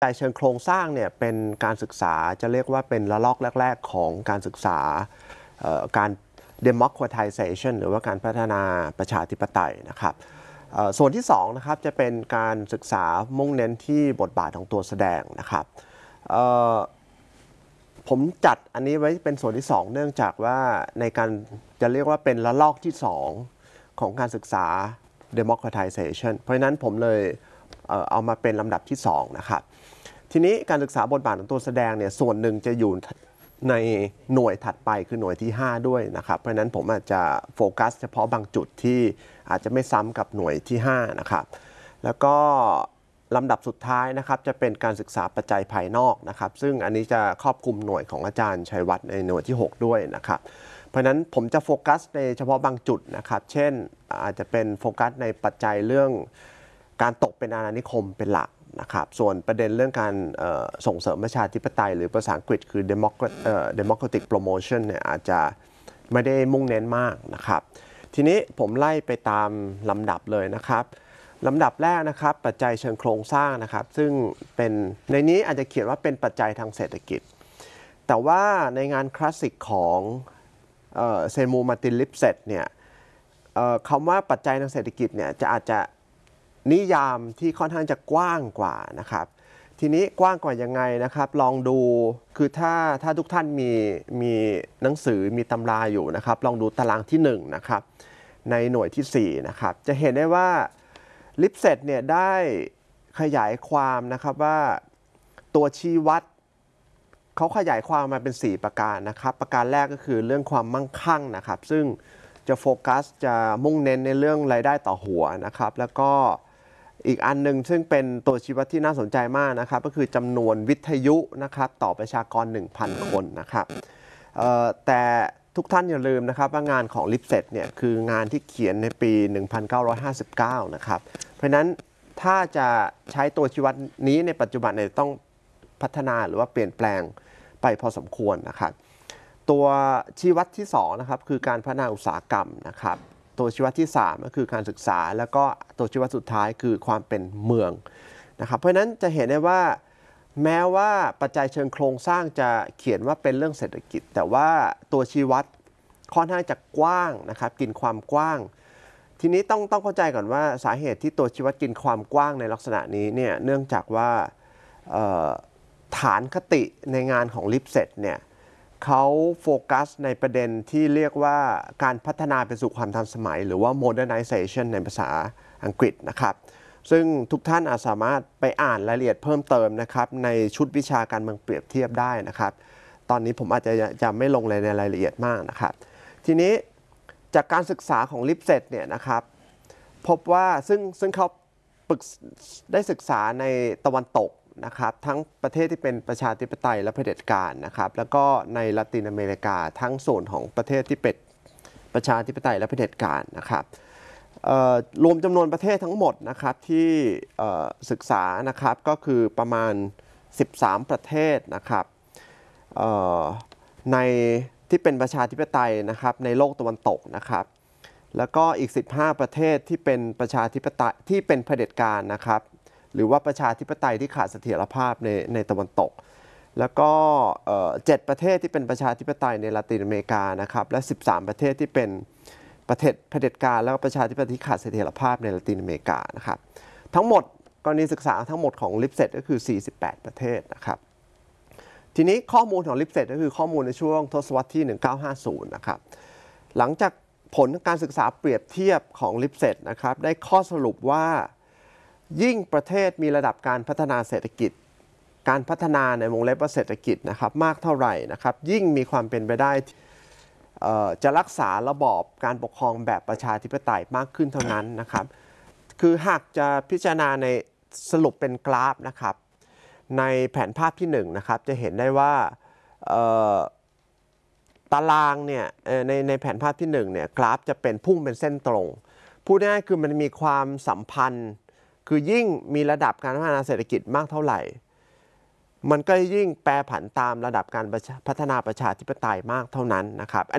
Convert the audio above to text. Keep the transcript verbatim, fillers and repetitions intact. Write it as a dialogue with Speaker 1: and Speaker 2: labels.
Speaker 1: แต่เชิงโครงสร้างเนี่ยเป็นการศึกษาจะเรียกว่าเป็นระลอกแรกๆของการศึกษาการ democratization หรือว่าการพัฒนาประชาธิปไตยนะครับส่วนที่สองนะครับจะเป็นการศึกษามุ่งเน้นที่บทบาทของตัวแสดงนะครับผมจัดอันนี้ไว้เป็นส่วนที่สองเนื่องจากว่าในการจะเรียกว่าเป็นระลอกที่สองของการศึกษา democratization เพราะฉะนั้นผมเลยเอามาเป็นลำดับที่สองนะครับทีนี้การศึกษาบทบาทของตัวแสดงเนี่ยส่วนหนึ่งจะอยู่ในหน่วยถัดไปคือหน่วยที่ห้าด้วยนะครับเพราะฉะนั้นผมอาจจะโฟกัสเฉพาะบางจุดที่อาจจะไม่ซ้ำกับหน่วยที่ห้านะครับแล้วก็ลำดับสุดท้ายนะครับจะเป็นการศึกษาปัจจัยภายนอกนะครับซึ่งอันนี้จะครอบคลุมหน่วยของอาจารย์ชัยวัฒน์ในหน่วยที่หกด้วยนะครับเพราะฉะนั้นผมจะโฟกัสในเฉพาะบางจุดนะครับเช่นอาจจะเป็นโฟกัสในปัจจัยเรื่องการตกเป็นอาณานิคมเป็นหลักนะครับส่วนประเด็นเรื่องการส่งเสริมประชาธิปไตยหรือภาษาอังกฤษคือ democratic promotion เนี่ยอาจจะไม่ได้มุ่งเน้นมากนะครับทีนี้ผมไล่ไปตามลำดับเลยนะครับลำดับแรกนะครับปัจจัยเชิงโครงสร้างนะครับซึ่งเป็นในนี้อาจจะเขียนว่าเป็นปัจจัยทางเศรษฐกิจแต่ว่าในงานคลาสสิกของเซมูมาร์ตินลิปเซตเนี่ยคำว่าปัจจัยทางเศรษฐกิจเนี่ยจะอาจจะนิยามที่ค่อนข้างจะกว้างกว่านะครับทีนี้กว้างกว่ายังไงนะครับลองดูคือถ้าถ้าทุกท่านมีมีหนังสือมีตำราอยู่นะครับลองดูตารางที่หนึ่งนะครับในหน่วยที่สี่นะครับจะเห็นได้ว่าลิปเซตเนี่ยได้ขยายความนะครับว่าตัวชี้วัดเขาขยายความมาเป็นสี่ประการนะครับประการแรกก็คือเรื่องความมั่งคั่งนะครับซึ่งจะโฟกัสจะมุ่งเน้นในเรื่องรายได้ต่อหัวนะครับแล้วก็อีกอันหนึ่งซึ่งเป็นตัวชี้วัดที่น่าสนใจมากนะครับก็คือจำนวนวิทยุนะครับต่อประชากร หนึ่งพัน คนนะครับแต่ทุกท่านอย่าลืมนะครับว่างานของลิปเซตเนี่ยคืองานที่เขียนในปี หนึ่งพันเก้าร้อยห้าสิบเก้า นะครับเพราะฉะนั้นถ้าจะใช้ตัวชี้วัดนี้ในปัจจุบันเนี่ยต้องพัฒนาหรือว่าเปลี่ยนแปลงไปพอสมควรนะครับตัวชี้วัดที่สองนะครับคือการพัฒนาอุตสาหกรรมนะครับตัวชี้วัดที่สามก็คือการศึกษาแล้วก็ตัวชี้วัดสุดท้ายคือความเป็นเมืองนะครับเพราะฉะนั้นจะเห็นได้ว่าแม้ว่าปัจจัยเชิงโครงสร้างจะเขียนว่าเป็นเรื่องเศรษฐกิจแต่ว่าตัวชี้วัดค่อนข้างจะกว้างนะครับกินความกว้างทีนี้ต้องต้องเข้าใจก่อนว่าสาเหตุที่ตัวชี้วัดกินความกว้างในลักษณะนี้เนี่ยเนื่องจากว่าฐานคติในงานของลิปเซตเนี่ยเขาโฟกัสในประเด็นที่เรียกว่าการพัฒนาไปสู่ความทันสมัยหรือว่า modernization ในภาษาอังกฤษนะครับซึ่งทุกท่านอาจสามารถไปอ่านรายละเอียดเพิ่มเติมนะครับในชุดวิชาการเมืองเปรียบเทียบได้นะครับตอนนี้ผมอาจจะจะไม่ลงในรายละเอียดมากนะครับทีนี้จากการศึกษาของลิปเซตเนี่ยนะครับพบว่าซึ่งซึ่งเขาได้ศึกษาในตะวันตกนะครับทั้งประเทศที่เป็นประชาธิปไตยและเผด็จการนะครับแล้วก็ในละตินอเมริกาทั้งส่วนของประเทศที่เป็นประชาธิปไตยและเผด็จการนะครับรวมจำนวนประเทศทั้งหมดนะครับที่ศึกษานะครับก็คือประมาณสิบสามประเทศนะครับในที่เป็นประชาธิปไตยนะครับในโลกตะวันตกนะครับแล้วก็อีกสิบห้าประเทศที่เป็นประชาธิปไตยที่เป็นเผด็จการนะครับหรือว่าประชาธิปไตยที่ขาดเสถียรภาพในในตะวันตกแล้วก็เจ็ดประเทศที่เป็นประชาธิปไตยในละตินอเมริกานะครับและสิบสามประเทศที่เป็นประเทศเผด็จการแล้วก็ประชาธิปไตยที่ขาดเสถียรภาพในละตินอเมริกานะครับทั้งหมดกรณีศึกษาทั้งหมดของลิปเซตก็คือสี่สิบแปดประเทศนะครับทีนี้ข้อมูลของลิปเซตก็คือข้อมูลในช่วงทศวรรษที่หนึ่งพันเก้าร้อยห้าสิบนะครับหลังจากผลการศึกษาเปรียบเทียบของลิปเซตนะครับได้ข้อสรุปว่ายิ่งประเทศมีระดับการพัฒนาเศรษฐกิจการพัฒนาในวงเล็บว่าเศรษฐกิจนะครับมากเท่าไหร่นะครับยิ่งมีความเป็นไปได้จะรักษาระบอบการปกครองแบบประชาธิปไตยมากขึ้นเท่านั้นนะครับคือหากจะพิจารณาในสรุปเป็นกราฟนะครับในแผนภาพที่หนึ่งนะครับจะเห็นได้ว่าตารางเนี่ยในในแผนภาพที่หนึ่งเนี่ยกราฟจะเป็นพุ่งเป็นเส้นตรงพูดง่ายๆคือมันมีความสัมพันธ์คือยิ่งมีระดับการพัฒนาเศรษฐกิจมากเท่าไหร่มันก็ยิ่งแปรผันตามระดับการพัฒนาประชาธิปไตยมากเท่านั้นนะครับ